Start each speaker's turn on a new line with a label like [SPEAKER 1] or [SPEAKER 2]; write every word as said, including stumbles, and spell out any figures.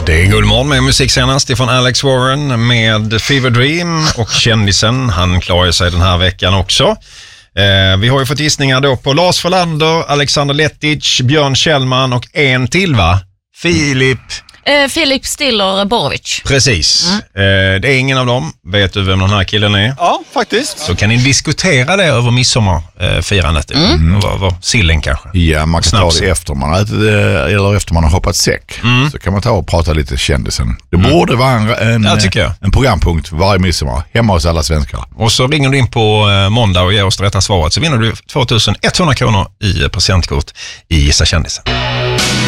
[SPEAKER 1] Det är Guldmorgon med musik senast ifrån Alex Warren med Fever Dream och kändisen. Han klarar sig den här veckan också. Eh, vi har ju fått gissningar då på Lars Forlander, Alexander Letic, Björn Kjellman och en till, va? Filip...
[SPEAKER 2] Eh, Filip Stiller Borovic.
[SPEAKER 1] Precis. Mm. Eh, det är ingen av dem. Vet du vem den här killen är?
[SPEAKER 3] Ja, faktiskt.
[SPEAKER 1] Så kan ni diskutera det över midsommarfirandet. Eh, mm. Vad, vad, sillen kanske.
[SPEAKER 4] Ja, man kan Snaps. ta det efter man har ätit, eller efter man har hoppat säck. Mm. Så kan man ta och prata lite kändisen. Det mm. borde vara en, en,
[SPEAKER 1] ja,
[SPEAKER 4] en programpunkt varje midsommar hemma hos alla svenskar.
[SPEAKER 1] Och så ringer du in på eh, måndag och ger oss det rätta svaret, så vinner du tvåtusen etthundra kronor i presentkort i Gissa kändisen.